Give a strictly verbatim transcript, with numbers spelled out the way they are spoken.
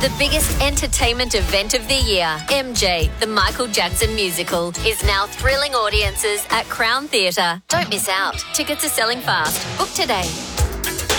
The biggest entertainment event of the year, M J, the Michael Jackson musical, is now thrilling audiences at Crown Theatre. Don't miss out. Tickets are selling fast. Book today.